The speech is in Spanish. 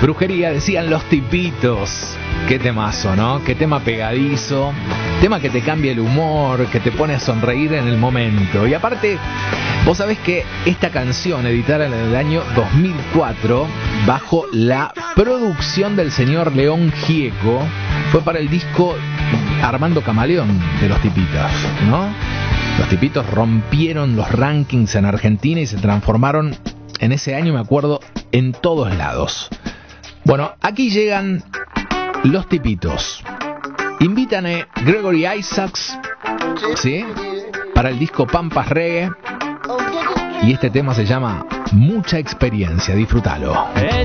Brujería, decían Los Tipitos. Qué temazo, ¿no? Qué tema pegadizo. Tema que te cambia el humor, que te pone a sonreír en el momento. Y aparte, vos sabés que esta canción, editada en el año 2004, bajo la producción del señor León Gieco, fue para el disco Armando Camaleón de Los Tipitos, ¿no? Los Tipitos rompieron los rankings en Argentina y se transformaron en ese año, me acuerdo, en todos lados. Bueno, aquí llegan Los Tipitos. Invitan a Gregory Isaacs, ¿sí?, para el disco Pampas Reggae. Y este tema se llama Mucha Experiencia. Disfrútalo.